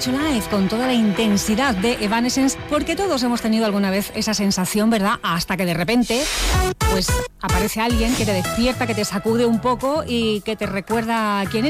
Borracho Live con toda la intensidad de Evanescence, porque todos hemos tenido alguna vez esa sensación, ¿verdad? Hasta que de repente, pues aparece alguien que te despierta, que te sacude un poco y que te recuerda quién eres.